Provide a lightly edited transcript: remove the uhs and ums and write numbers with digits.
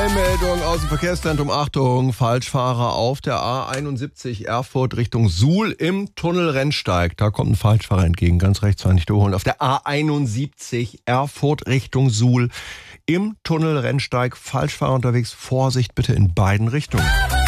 Meldung aus dem Verkehrszentrum. Achtung, Falschfahrer auf der A71 Erfurt Richtung Suhl im Tunnel Rennsteig. Da kommt ein Falschfahrer entgegen, ganz rechts war nicht überholen. Auf der A71 Erfurt Richtung Suhl im Tunnel Rennsteig. Falschfahrer unterwegs, Vorsicht bitte in beiden Richtungen.